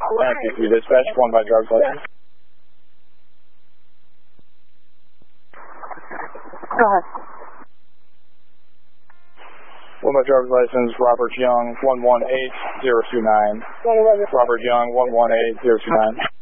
Thank you, dispatch, 1 by driver's license. Go ahead. 1 by driver's license, Robert Young, 118029. Robert Young, 118029.